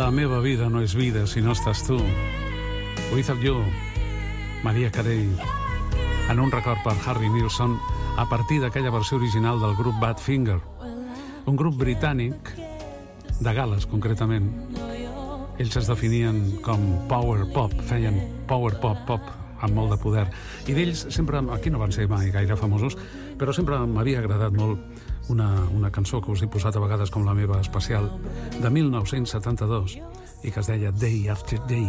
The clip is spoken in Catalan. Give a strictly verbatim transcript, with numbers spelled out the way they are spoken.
La meva vida no és vida si no estàs tu. Without You, Maria Carey, en un record per Harry Nilsson a partir d'aquella versió original del grup Badfinger, un grup britànic de Gal·les concretament. Ells es definien com power pop, feien power pop, pop amb molt de poder, i d'ells sempre, aquí no van ser mai gaire famosos, però sempre m'havia agradat molt una, una cançó que us he posat a vegades com la meva especial, de mil nou-cents setanta-dos, i que es deia Day After Day.